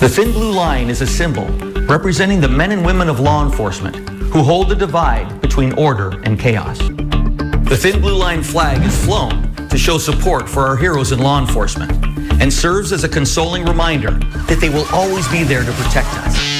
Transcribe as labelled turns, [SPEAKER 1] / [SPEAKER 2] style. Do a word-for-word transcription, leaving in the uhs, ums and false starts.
[SPEAKER 1] The thin blue line is a symbol representing the men and women of law enforcement who hold the divide between order and chaos. The thin blue line flag is flown to show support for our heroes in law enforcement and serves as a consoling reminder that they will always be there to protect us.